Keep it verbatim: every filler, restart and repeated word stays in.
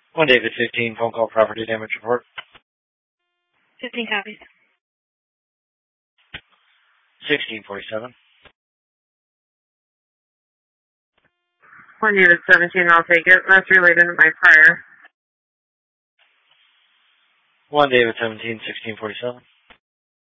One David fifteen, phone call property damage report. fifteen copies. sixteen forty-seven. One David seventeen, I'll take it. That's related to my prior. One David seventeen, sixteen forty-seven.